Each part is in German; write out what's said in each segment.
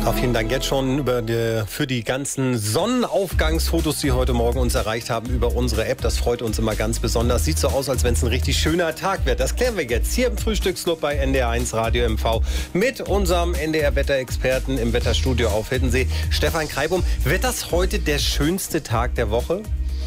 Vielen Dank jetzt schon für die ganzen Sonnenaufgangsfotos, die heute Morgen uns erreicht haben über unsere App. Das freut uns immer ganz besonders. Sieht so aus, als wenn es ein richtig schöner Tag wird. Das klären wir jetzt hier im Frühstücksclub bei NDR1 Radio MV mit unserem NDR-Wetterexperten im Wetterstudio auf Hiddensee, Stefan Kreibum. Wird das heute der schönste Tag der Woche?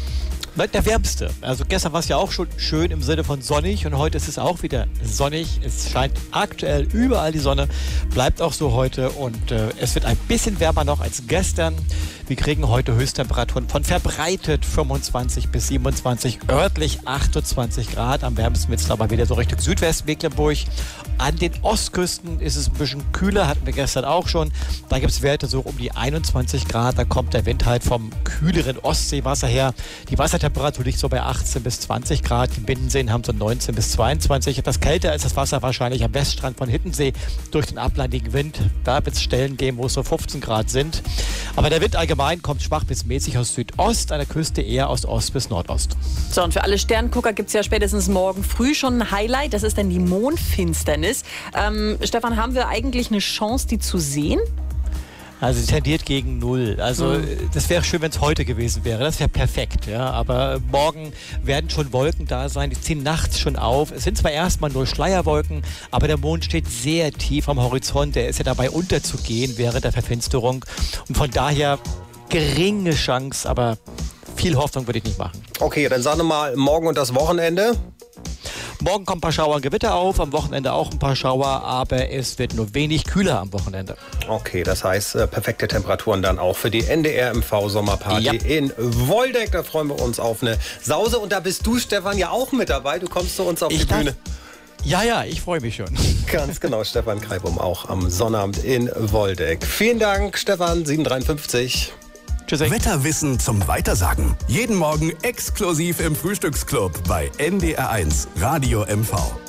Der wärmste. Also gestern war es ja auch schon schön im Sinne von sonnig und heute ist es auch wieder sonnig. Es scheint aktuell überall die Sonne, bleibt auch so heute und es wird ein bisschen wärmer noch als gestern. Wir kriegen heute Höchsttemperaturen von verbreitet 25 bis 27, örtlich 28 Grad. Am wärmsten wird es aber wieder so Richtung Südwestmecklenburg. An den Ostküsten ist es ein bisschen kühler, hatten wir gestern auch schon. Da gibt es Werte so um die 21 Grad. Da kommt der Wind halt vom kühleren Ostseewasser her. Die Wassertemperatur liegt so bei 18 bis 20 Grad. Die Binnenseen haben so 19 bis 22. Etwas kälter ist das Wasser wahrscheinlich am Weststrand von Hiddensee durch den ablandigen Wind. Da wird es Stellen geben, wo es so 15 Grad sind. Aber der Wind allgemein kommt schwach bis mäßig aus Südost, an der Küste eher aus Ost bis Nordost. So, und für alle Sterngucker gibt es ja spätestens morgen früh schon ein Highlight. Das ist dann die Mondfinsternis. Stefan, haben wir eigentlich eine Chance, die zu sehen? Also sie tendiert gegen 0. Also das wäre schön, wenn es heute gewesen wäre. Das wäre perfekt. Ja. Aber morgen werden schon Wolken da sein. Die ziehen nachts schon auf. Es sind zwar erstmal nur Schleierwolken, aber der Mond steht sehr tief am Horizont. Der ist ja dabei unterzugehen während der Verfinsterung. Und von daher geringe Chance, aber viel Hoffnung würde ich nicht machen. Okay, dann sagen wir mal morgen und das Wochenende. Morgen kommen ein paar Schauer und Gewitter auf, am Wochenende auch ein paar Schauer, aber es wird nur wenig kühler am Wochenende. Okay, das heißt perfekte Temperaturen dann auch für die NDR-MV-Sommerparty in Woldeck. Da freuen wir uns auf eine Sause. Und da bist du, Stefan, ja auch mit dabei. Du kommst zu uns auf die Bühne. Ja, ich freue mich schon. Ganz genau, Stefan Kreibum auch am Sonnabend in Woldeck. Vielen Dank, Stefan, 753. Tschüss. Wetterwissen zum Weitersagen. Jeden Morgen exklusiv im Frühstücksclub bei NDR1 Radio MV.